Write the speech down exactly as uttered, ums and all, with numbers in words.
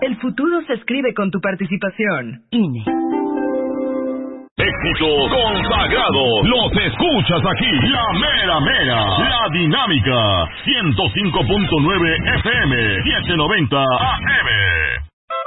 El futuro se escribe con tu participación. I N E. Éxitos consagrados, los escuchas aquí, la mera mera, la dinámica, ciento cinco punto nueve F M, setecientos noventa A M.